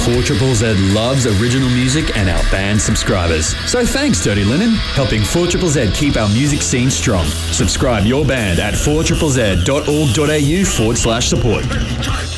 4ZZZ loves original music and our band subscribers. So thanks, Dirty Linen, helping 4ZZZ keep our music scene strong. Subscribe your band at 4ZZZ.org.au/support.